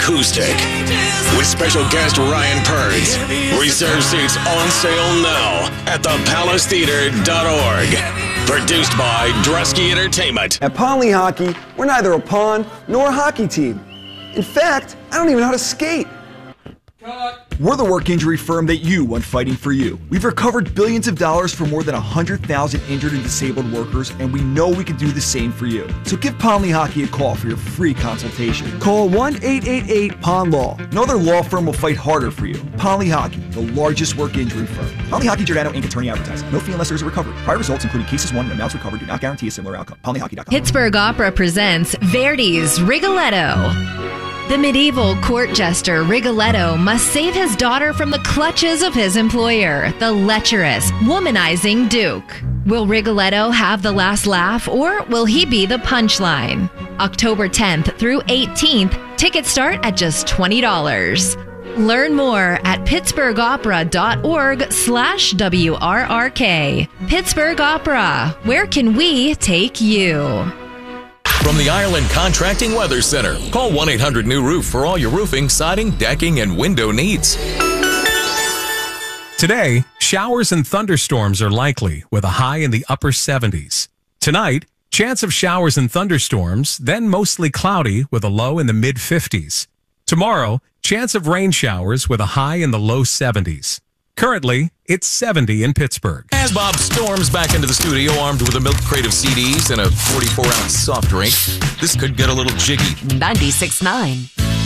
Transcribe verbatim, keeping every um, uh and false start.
Acoustic with special guest Ryan Purds. Reserve seats on sale now at the palace theater dot org. Produced by Drusky Entertainment. At Ponley Hockey, we're neither a pawn nor a hockey team. In fact, I don't even know how to skate. Cut. We're the work injury firm that you want fighting for you. We've recovered billions of dollars for more than one hundred thousand injured and disabled workers, and we know we can do the same for you. So give Ponley Hockey a call for your free consultation. Call one eight eight eight P O N Law. No other law firm will fight harder for you. Ponley Hockey, the largest work injury firm. Ponley Hockey Giordano Incorporated. Attorney advertising. No fee unless there is a recovery. Prior results, including cases won and amounts recovered, do not guarantee a similar outcome. Ponley Hockey dot com. Pittsburgh Opera presents Verdi's Rigoletto. The medieval court jester Rigoletto must save his daughter from the clutches of his employer, the lecherous, womanizing Duke. Will Rigoletto have the last laugh, or will he be the punchline? October tenth through eighteenth, tickets start at just twenty dollars. Learn more at pittsburgh opera dot org slash W R R K. Pittsburgh Opera, where can we take you? From the Ireland Contracting Weather Center, call one eight hundred new roof for all your roofing, siding, decking, and window needs. Today, showers and thunderstorms are likely with a high in the upper seventies. Tonight, chance of showers and thunderstorms, then mostly cloudy with a low in the mid fifties. Tomorrow, chance of rain showers with a high in the low seventies. Currently, it's seventy in Pittsburgh. As Bob storms back into the studio armed with a milk crate of C Ds and a forty-four ounce soft drink, this could get a little jiggy. ninety-six point nine